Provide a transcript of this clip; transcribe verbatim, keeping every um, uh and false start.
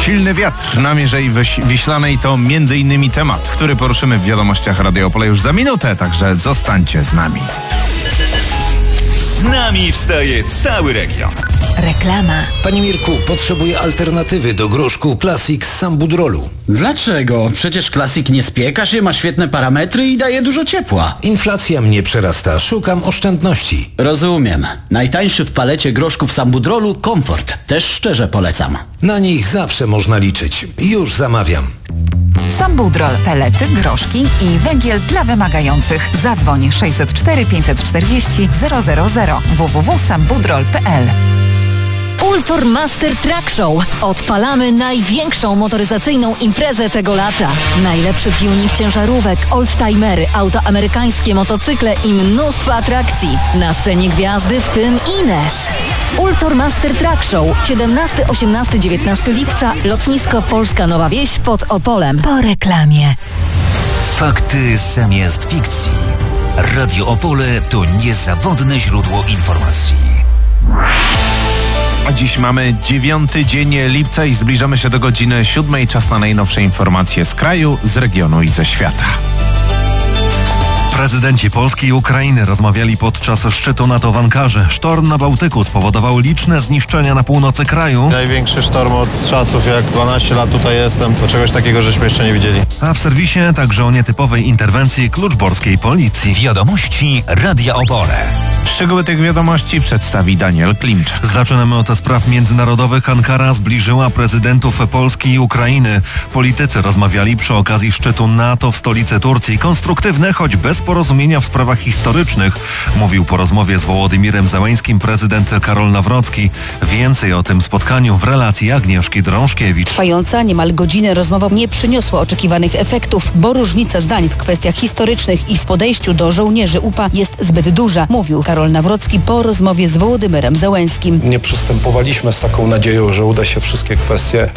Silny wiatr na Mierzei Wiślanej to między innymi temat, który poruszymy w wiadomościach Radio Opole już za minutę, także zostańcie z nami. Z nami wstaje cały region. Reklama. Panie Mirku, potrzebuję alternatywy do groszku Classic z Sambudrolu. Dlaczego? Przecież Classic nie spieka się, ma świetne parametry i daje dużo ciepła. Inflacja mnie przerasta, szukam oszczędności. Rozumiem. Najtańszy w palecie groszków Sambudrolu Komfort. Też szczerze polecam. Na nich zawsze można liczyć. Już zamawiam. Sambudrol, pelety, groszki i węgiel dla wymagających. Zadzwoń sześćset cztery pięćset czterdzieści zero zero zero w w w kropka sambudrol kropka p l. Ultor Master Truck Show. Odpalamy największą motoryzacyjną imprezę tego lata. Najlepszy tuning ciężarówek, oldtimery, auta amerykańskie, motocykle i mnóstwo atrakcji. Na scenie gwiazdy, w tym Ines. Ultor Master Truck Show. siedemnastego, osiemnastego, dziewiętnastego lipca. Lotnisko Polska Nowa Wieś pod Opolem. Po reklamie. Fakty zamiast fikcji. Radio Opole to niezawodne źródło informacji. A dziś mamy dziewiąty dzień lipca i zbliżamy się do godziny siódmej. Czas na najnowsze informacje z kraju, z regionu i ze świata. Prezydenci Polski i Ukrainy rozmawiali podczas szczytu NATO w Ankarze. Sztorm na Bałtyku spowodował liczne zniszczenia na północy kraju. Największy sztorm od czasów, jak dwanaście lat tutaj jestem, to czegoś takiego żeśmy jeszcze nie widzieli. A w serwisie także o nietypowej interwencji kluczborskiej policji. Wiadomości Radia Opole. Szczegóły tych wiadomości przedstawi Daniel Klimczak. Zaczynamy od spraw międzynarodowych. Ankara zbliżyła prezydentów Polski i Ukrainy. Politycy rozmawiali przy okazji szczytu NATO w stolicy Turcji. Konstruktywne, choć bez porozumienia w sprawach historycznych, mówił po rozmowie z Wołodymirem Zełeńskim prezydent Karol Nawrocki. Więcej o tym spotkaniu w relacji Agnieszki Drążkiewicz. Trwająca niemal godzinę rozmowa nie przyniosła oczekiwanych efektów, bo różnica zdań w kwestiach historycznych i w podejściu do żołnierzy U P A jest zbyt duża, mówił Karol Nawrocki po rozmowie z Wołodymyrem Zełeńskim. Nie przystępowaliśmy z taką nadzieją, że uda się wszystkie kwestie